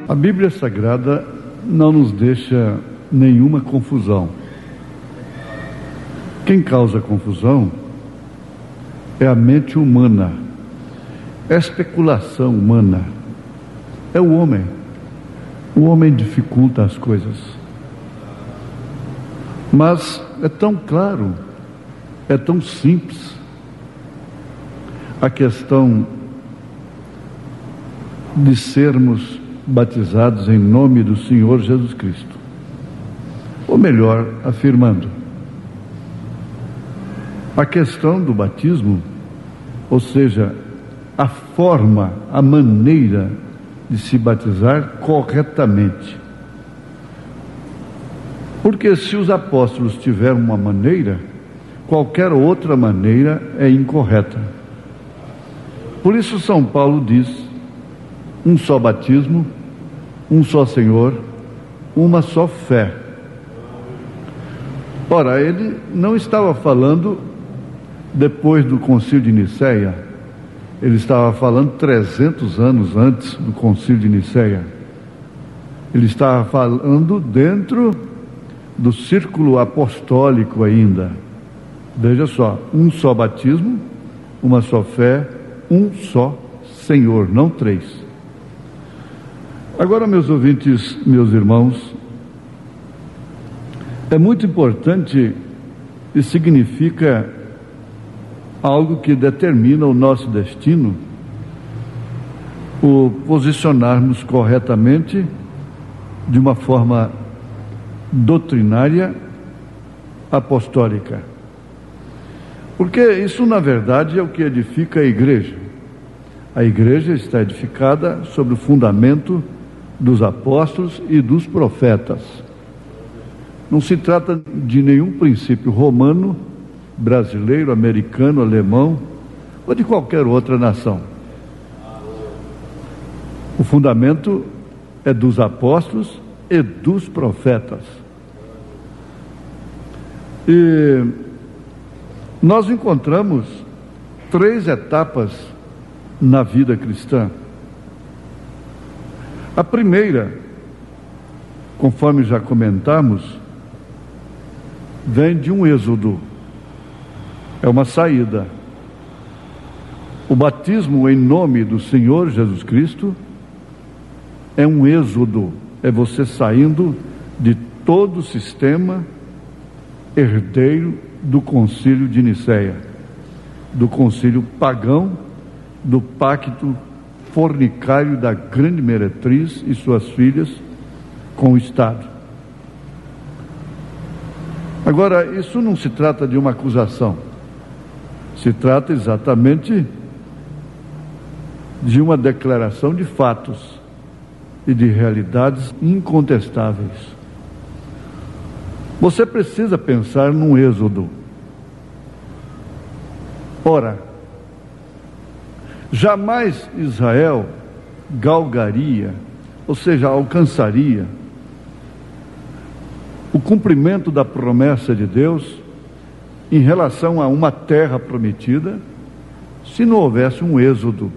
A Bíblia Sagrada não nos deixa nenhuma confusão. Quem causa confusão é a mente humana, é a especulação humana, é o homem. O homem dificulta as coisas. Mas é tão claro, é tão simples a questão de sermos batizados em nome do Senhor Jesus Cristo. Ou melhor, afirmando, a questão do batismo, ou seja, a forma, a maneira de se batizar corretamente. Porque se os apóstolos tiveram uma maneira, qualquer outra maneira é incorreta. Por isso São Paulo diz: um só batismo, um só Senhor, uma só fé. Ora, ele não estava falando depois do concílio de Nicéia, ele estava falando 300 anos antes do concílio de Nicéia. Ele estava falando dentro do círculo apostólico ainda. Veja só, um só batismo, uma só fé, um só Senhor, não três. Agora, meus ouvintes, meus irmãos, é muito importante e significa algo que determina o nosso destino, o posicionarmos corretamente, de uma forma doutrinária, apostólica. Porque isso, na verdade, é o que edifica a igreja. A igreja está edificada sobre o fundamento dos apóstolos e dos profetas. Não se trata de nenhum princípio romano, brasileiro, americano, alemão ou de qualquer outra nação. O fundamento é dos apóstolos e dos profetas. E nós encontramos 3 etapas na vida cristã. A primeira, conforme já comentamos, vem de um êxodo, é uma saída. O batismo em nome do Senhor Jesus Cristo é um êxodo, é você saindo de todo o sistema herdeiro do concílio de Nicéia, do concílio pagão, do pacto fornicário da grande meretriz e suas filhas com o Estado. Agora, isso não se trata de uma acusação, se trata exatamente de uma declaração de fatos e de realidades incontestáveis. Você precisa pensar num êxodo. Ora, jamais Israel galgaria, ou seja, alcançaria o cumprimento da promessa de Deus em relação a uma terra prometida, se não houvesse um êxodo.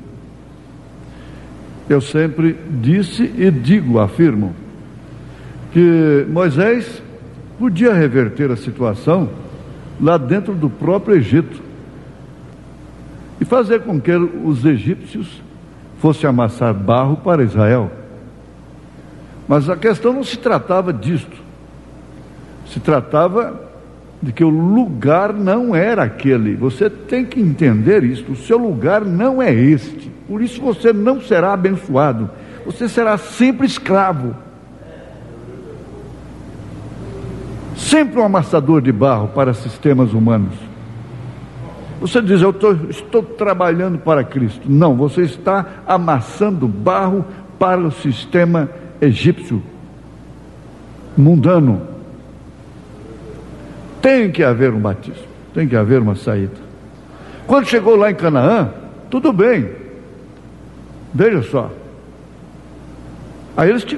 Eu sempre disse e digo, afirmo, que Moisés podia reverter a situação lá dentro do próprio Egito e fazer com que os egípcios fossem amassar barro para Israel. Mas a questão não se tratava disto. Se tratava de que o lugar não era aquele. Você tem que entender isso. O seu lugar não é este. Por isso você não será abençoado. Você será sempre escravo. Sempre um amassador de barro para sistemas humanos. Você diz: eu estou trabalhando para Cristo. Não, você está amassando barro para o sistema egípcio, mundano. Tem que haver um batismo, tem que haver uma saída. Quando chegou lá em Canaã, tudo bem. Veja só. Aí eles